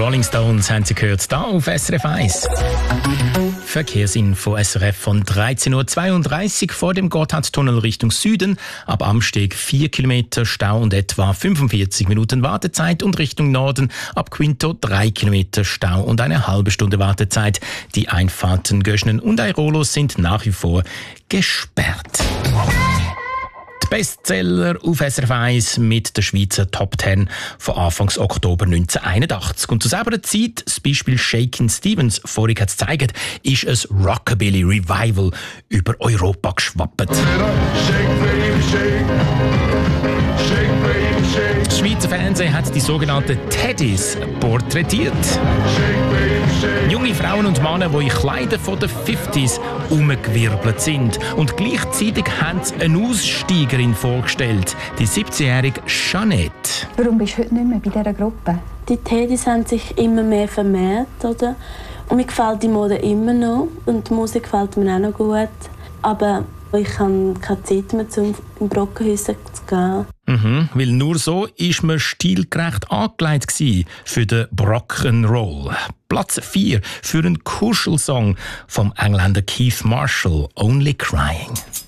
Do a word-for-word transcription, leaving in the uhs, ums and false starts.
Rolling Stones haben Sie gehört, da auf S R F eins. Verkehrsinfo S R F von dreizehn Uhr zweiunddreißig vor dem Gotthardtunnel Richtung Süden. Ab Amsteg vier Kilometer Stau und etwa fünfundvierzig Minuten Wartezeit. Und Richtung Norden ab Quinto drei Kilometer Stau und eine halbe Stunde Wartezeit. Die Einfahrten Göschnen und Airolo sind nach wie vor gesperrt. Die Bestseller auf S R F eins mit der Schweizer Top Ten von Anfangs Oktober neunzehnhunderteinundachtzig. Und zu selber Zeit, das Beispiel Shakin' Stevens vorhin hat es gezeigt, ist ein Rockabilly-Revival über Europa geschwappt. Das Schweizer Fernsehen hat die sogenannten Teddys porträtiert. Junge Frauen und Männer, die in Kleidern von den fünfziger umgewirbelt sind. Und gleichzeitig haben sie eine Aussteigerin vorgestellt, die siebzehnjährige Jeanette. Warum bist du heute nicht mehr bei dieser Gruppe? Die Teddys haben sich immer mehr vermehrt, oder? Und mir gefällt die Mode immer noch und die Musik gefällt mir auch noch gut. Aber ich habe keine Zeit mehr, um in Brockenhäuser zu gehen. Mhm, weil nur so war man stilgerecht angelegt für den Rock'n'Roll. Platz vier für einen Kuschelsong vom Engländer Keith Marshall, «Only Crying».